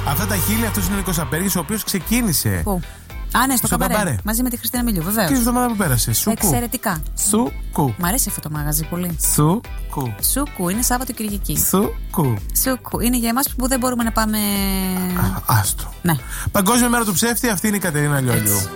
Αυτά τα χείλη, αυτός είναι ο Νίκος Απέργης, ο οποίος ξεκίνησε. Πού? Α, ναι, στο καμπαρέ. Μαζί με τη Χριστίνα Μιλιού, βεβαίως. Και η εβδομάδα που πέρασε. Σουκού. Εξαιρετικά. Σουκού. Μ' αρέσει αυτό το μαγαζί πολύ. Σουκού. Σουκού, είναι Σάββατο Κυριακή. Σουκού. Σουκού. Είναι για εμάς που δεν μπορούμε να πάμε. Άστο. Ναι. Παγκόσμια μέρα του ψεύτη, αυτή είναι η Κατερίνα Λιόλιου.